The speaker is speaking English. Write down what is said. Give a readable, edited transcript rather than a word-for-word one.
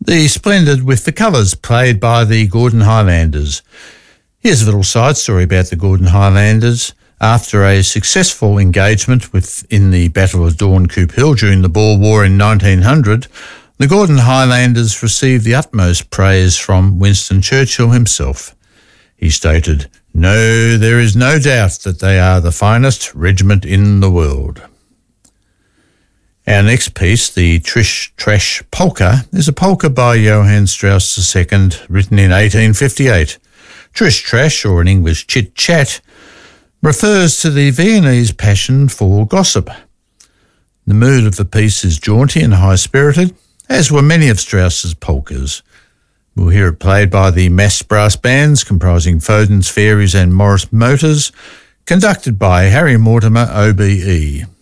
The Splendid with the Colours, played by the Gordon Highlanders. Here's a little side story about the Gordon Highlanders. After a successful engagement in the Battle of Dawn Coop Hill during the Boer War in 1900, the Gordon Highlanders received the utmost praise from Winston Churchill himself. He stated, "No, there is no doubt that they are the finest regiment in the world." Our next piece, the Trish Trash Polka, is a polka by Johann Strauss II, written in 1858. Trish Trash, or in English Chit Chat, refers to the Viennese passion for gossip. The mood of the piece is jaunty and high-spirited, as were many of Strauss's polkas. We'll hear it played by the Mass Brass Bands, comprising Foden's Fairies and Morris Motors, conducted by Harry Mortimer, OBE.